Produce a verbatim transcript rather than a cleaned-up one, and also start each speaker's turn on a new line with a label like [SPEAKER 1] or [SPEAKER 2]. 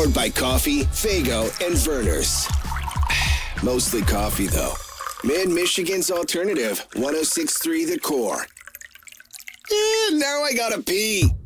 [SPEAKER 1] Powered by coffee, Fago, and Verner's. Mostly coffee, though. Mid-Michigan's alternative, one oh six point three The Core. Eh, now I gotta pee.